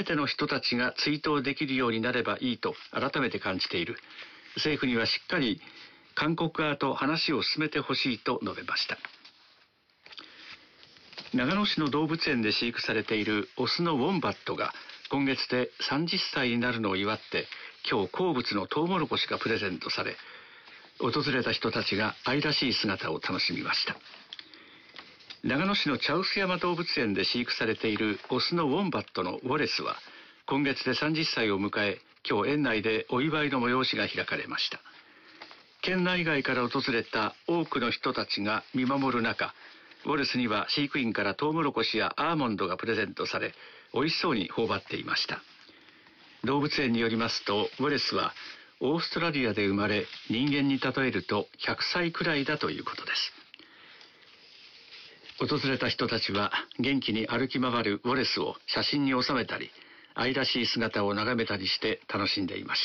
めての人たちが追悼できるようになればいいと改めて感じている。政府にはしっかり韓国側と話を進めてほしいと述べました。長野市の動物園で飼育されているオスのウォンバットが今月で30歳になるのを祝って、今日好物のトウモロコシがプレゼントされ、訪れた人たちが愛らしい姿を楽しみました。長野市の茶臼山動物園で飼育されているオスのウォンバットのウォレスは今月で30歳を迎え、今日園内でお祝いの催しが開かれました。県内外から訪れた多くの人たちが見守る中、ウォレスには飼育員からトウモロコシやアーモンドがプレゼントされ、美味しそうに頬張っていました。動物園によりますと、ウォレスはオーストラリアで生まれ、人間に例えると100歳くらいだということです。訪れた人たちは元気に歩き回るウォレスを写真に収めたり、愛らしい姿を眺めたりして楽しんでいました。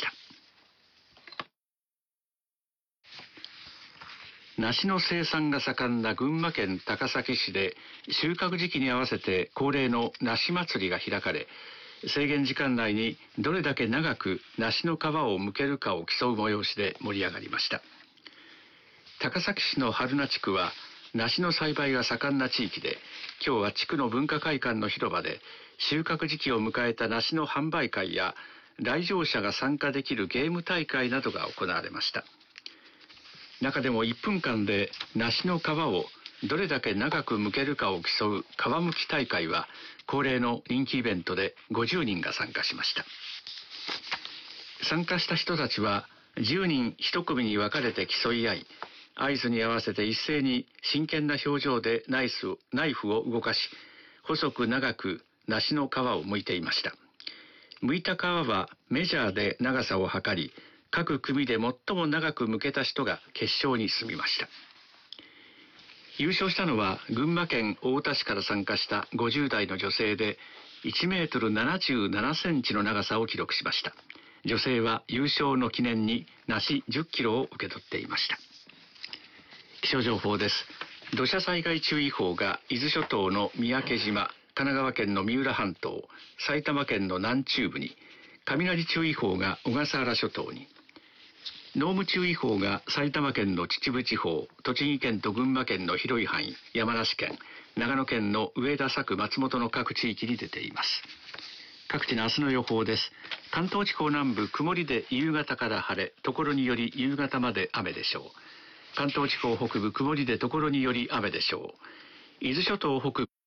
梨の生産が盛んな群馬県高崎市で収穫時期に合わせて恒例の梨祭りが開かれ、制限時間内にどれだけ長く梨の皮を剥けるかを競う催しで盛り上がりました。高崎市の榛名地区は梨の栽培が盛んな地域で、今日は地区の文化会館の広場で収穫時期を迎えた梨の販売会や来場者が参加できるゲーム大会などが行われました。中でも1分間で梨の皮をどれだけ長く剥けるかを競う皮剥き大会は恒例の人気イベントで50人が参加しました。参加した人たちは10人1組に分かれて競い合い、合図に合わせて一斉に真剣な表情でナイフを動かし、細く長く梨の皮を剥いていました。剥いた皮はメジャーで長さを測り、各組で最も長く剥けた人が決勝に進みました。優勝したのは群馬県太田市から参加した50代の女性で、1メートル77センチの長さを記録しました。女性は優勝の記念に梨10キロを受け取っていました。気象情報です。土砂災害注意報が伊豆諸島の三宅島、神奈川県の三浦半島、埼玉県の南中部に、雷注意報が小笠原諸島に、濃霧注意報が埼玉県の秩父地方、栃木県と群馬県の広い範囲、山梨県、長野県の上田佐久松本の各地域に出ています。各地の明日の予報です。関東地方南部曇りで夕方から晴れ、所により夕方まで雨でしょう。関東地方北部曇りで所により雨でしょう。伊豆諸島北部、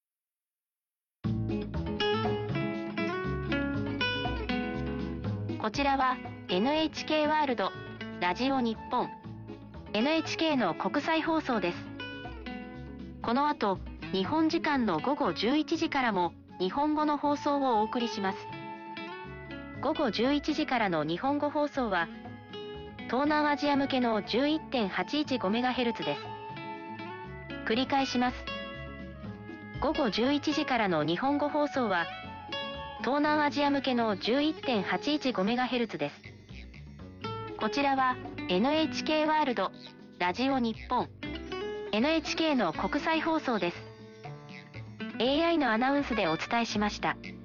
こちらは NHK ワールドラジオ日本 NHK の国際放送です。この後日本時間の午後11時からも日本語の放送をお送りします。午後11時からの日本語放送は東南アジア向けの 11.815MHz です。繰り返します。午後11時からの日本語放送は東南アジア向けの 11.815MHz です。こちらは NHK ワールドラジオ日本 NHK の国際放送です。AI のアナウンスでお伝えしました。